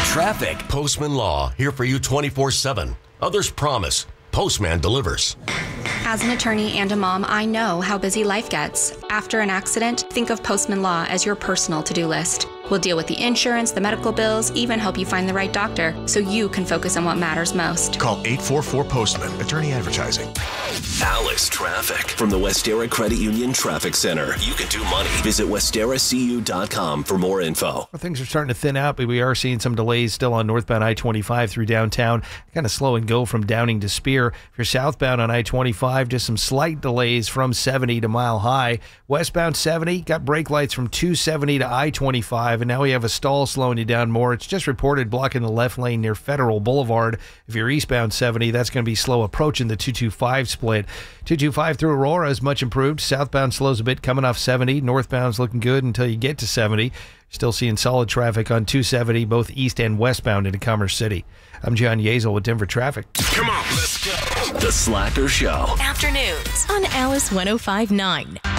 Traffic. Postman Law, here for you 24/7. Others promise. Postman delivers. As an attorney and a mom, I know how busy life gets. After an accident, think of Postman Law as your personal to-do list. We'll deal with the insurance, the medical bills, even help you find the right doctor so you can focus on what matters most. Call 844-POSTMAN. Attorney Advertising. Alice Traffic from the Westera Credit Union Traffic Center. You can do money. Visit westeracu.com for more info. Well, things are starting to thin out, but we are seeing some delays still on northbound I-25 through downtown. Kind of slow and go from Downing to Spear. If you're southbound on I-25, just some slight delays from 70 to Mile High. Westbound 70, got brake lights from 270 to I-25, and now we have a stall slowing you down more. It's just reported blocking the left lane near Federal Boulevard. If you're eastbound 70, that's going to be slow approaching the 225 split. 225 through Aurora is much improved. Southbound slows a bit coming off 70. Northbound's looking good until you get to 70. Still seeing solid traffic on 270, both east and westbound into Commerce City. I'm John Yezel with Denver Traffic. Come on, let's go. The Slacker Show. Afternoons on Alice 105.9.